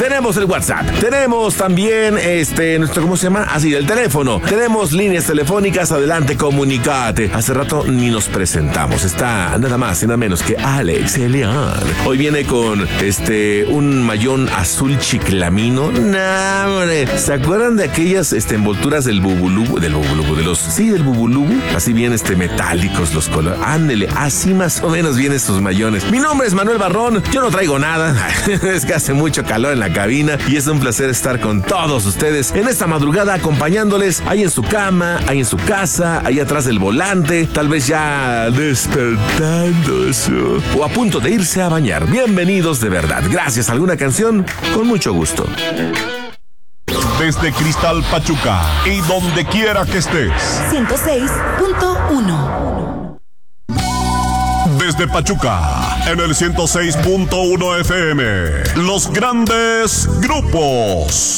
Tenemos el WhatsApp. Tenemos también nuestro, ¿cómo se llama? Así, el teléfono. Tenemos líneas telefónicas. Adelante, comunicate. Hace rato ni nos presentamos. Está nada más y nada menos que Alex Elian. Hoy viene con un mayón azul chiclamino. Nah, hombre. ¿Se acuerdan de aquellas envolturas del bubulubu? Del bubulubu. Así bien metálicos los colores. Ándele, así más o menos vienen estos mayones. Mi nombre es Manuel Barrón. Yo no traigo nada. Es que hace mucho calor en la cabina y es un placer estar con todos ustedes en esta madrugada acompañándoles ahí en su cama, ahí en su casa, ahí atrás del volante, tal vez ya despertándose o a punto de irse a bañar. Bienvenidos de verdad. Gracias. ¿Alguna canción? Con mucho gusto. Desde Cristal Pachuca y donde quiera que estés. 106.1. Desde Pachuca, en el 106.1 FM. Los grandes grupos.